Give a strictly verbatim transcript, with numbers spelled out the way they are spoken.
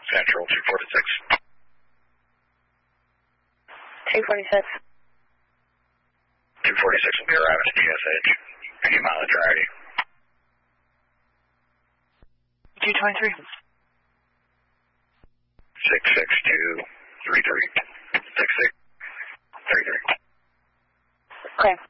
Central, two forty-six. two forty-six. two forty-six will be arriving at G S H. Any mileage already? two twenty-three. six six two three three. six six three three. Okay.